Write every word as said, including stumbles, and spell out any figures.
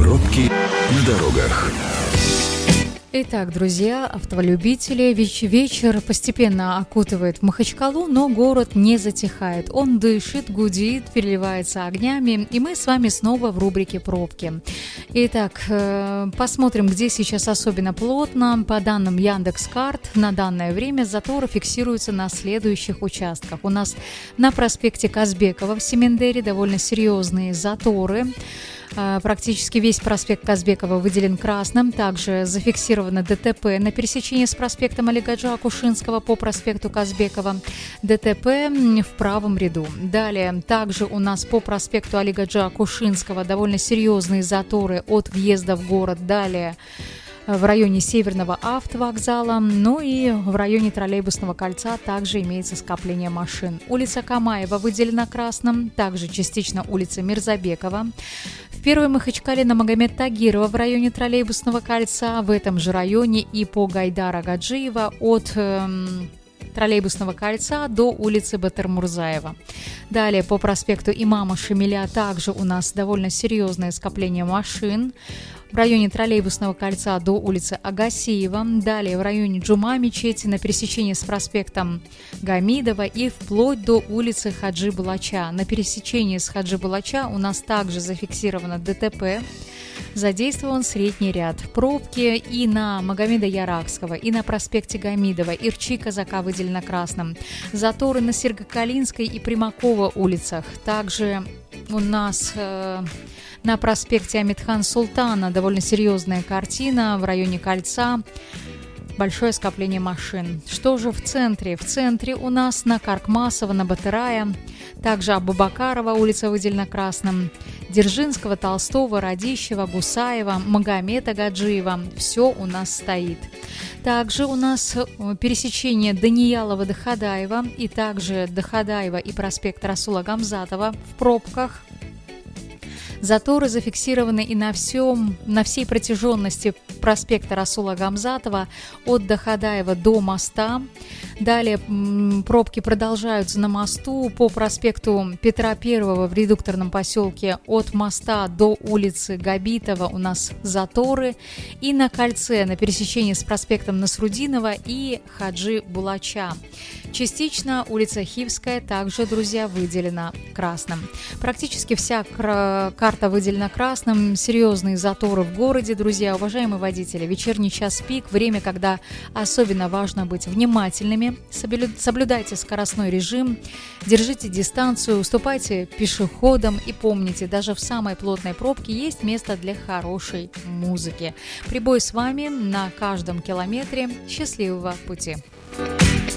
Пробки на дорогах. Итак, друзья, автолюбители, веч- вечер постепенно окутывает Махачкалу, но город не затихает. Он дышит, гудит, переливается огнями, и мы с вами снова в рубрике «Пробки». Итак, э, посмотрим, где сейчас особенно плотно. По данным Яндекс.Карт, на данное время заторы фиксируются на следующих участках. У нас на проспекте Казбекова в Семендере довольно серьезные заторы. Практически весь проспект Казбекова выделен красным. Также зафиксировано ДТП на пересечении с проспектом Алигаджа Акушинского по проспекту Казбекова. ДТП в правом ряду. Далее, также у нас по проспекту Алигаджа Акушинского довольно серьезные заторы от въезда в город. Далее, в районе Северного автовокзала, ну и в районе Троллейбусного кольца также имеется скопление машин. Улица Камаева выделена красным, также частично улица Мирзабекова. В Первой Махачкале на Магомед Тагирова в районе Троллейбусного кольца, в этом же районе и по Гайдара Гаджиева от эм, Троллейбусного кольца до улицы Батырмурзаева. Далее по проспекту Имама Шамиля также у нас довольно серьезное скопление машин. В районе Троллейбусного кольца до улицы Агасиева, далее в районе Джума-мечети на пересечении с проспектом Гамидова и вплоть до улицы Хаджи Булача. На пересечении с Хаджи Булача у нас также зафиксировано ДТП. Задействован средний ряд. Пробки и на Магомеда Яракского, и на проспекте Гамидова, Ирчи Казака выделено красным. Заторы на Сергокалинской и Примакова улицах. Также у нас э, на проспекте Амитхан Султана довольно серьезная картина в районе Кольца. Большое скопление машин. Что же в центре? В центре у нас на Каркмасова, на Батырая, также Абубакарова улица выделена красным, Дзержинского, Толстого, Радищева, Гусаева, Магомеда Гаджиева. Все у нас стоит. Также у нас пересечение Даниялова до Хадаева и также до Хадаева и проспект Расула Гамзатова в пробках. Заторы зафиксированы и на, всем, на всей протяженности проспекта Расула Гамзатова от Дахадаева до моста. Далее пробки продолжаются на мосту по проспекту Петра Первого в редукторном поселке от моста до улицы Габитова у нас заторы. И на кольце на пересечении с проспектом Насрудинова и Хаджи Булача. Частично улица Хивская также, друзья, выделена красным. Практически вся карта выделена красным. Серьезные заторы в городе, друзья, уважаемые водители. Вечерний час пик, время, когда особенно важно быть внимательными. Соблюдайте скоростной режим, держите дистанцию, уступайте пешеходам и помните, даже в самой плотной пробке есть место для хорошей музыки. Прибой с вами на каждом километре. Счастливого пути!